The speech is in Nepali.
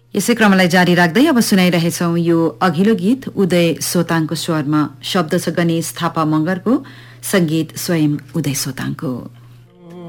यसै क्रमलाई जारी राख्दै अब सुनाइरहेछौं यो अघिल्लो गीत उदय सोताङको स्वरमा, शब्द छ गणेश थापा मंगरको, संगीत स्वयं उदय सोताङको।